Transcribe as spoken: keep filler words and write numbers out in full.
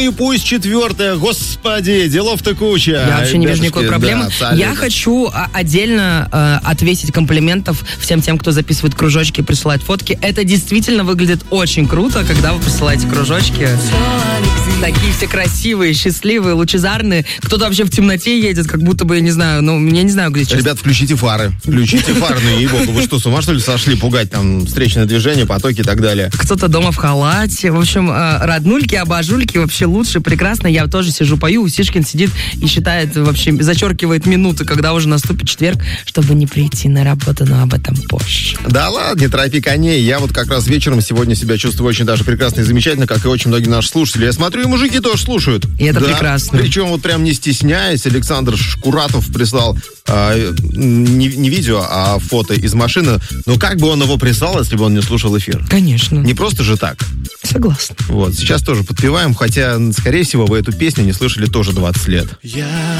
и пусть четвертая. Господи, делов-то куча. Я вообще не вижу никакой проблемы. Да, Я хочу а, отдельно а, отвесить комплиментов всем тем, кто записывает кружочки и присылает фотки. Это действительно выглядит очень круто, когда вы присылаете кружочки. Такие все красивые, счастливые, лучезарные. Кто-то вообще в темноте едет, как будто бы, я не знаю, ну, я не знаю, где сейчас. Ребят, включите фары. Включите фары, ну ей-богу. Вы что, с ума, что ли, сошли пугать там встречное движение, потоки и так далее? Кто-то дома в халате. В общем, роднульки, обожульки вообще лучше, прекрасно. Я тоже сижу, пою, Усишкин сидит и считает, вообще, зачеркивает минуты, когда уже наступит четверг, чтобы не прийти на работу, но об этом позже. Да ладно, не торопи коней. Я вот как раз вечером сегодня себя чувствую очень даже прекрасно и замечательно, как и очень многие наши слушатели. Я смотрю, и мужики тоже слушают. И это да, прекрасно. Причем вот прям не стесняясь, Александр Шкуратов прислал э, не, не видео, а фото из машины. Но как бы он его прислал, если бы он не слушал эфир? Конечно. Не просто же так. Согласна. Вот, сейчас тоже подпеваем, хотя, скорее всего, вы эту песню не слышали тоже двадцать лет. Я